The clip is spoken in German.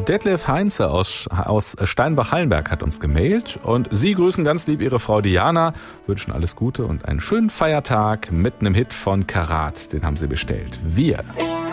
Detlef Heinze aus Steinbach-Hallenberg hat uns gemailt und Sie grüßen ganz lieb Ihre Frau Diana, wünschen alles Gute und einen schönen Feiertag mit einem Hit von Karat. Den haben Sie bestellt. Wir.